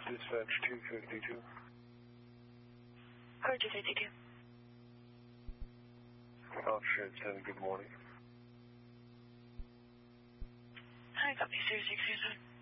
Dispatch 252. Car 252. Officer 10, good morning. Hi, copy 0637.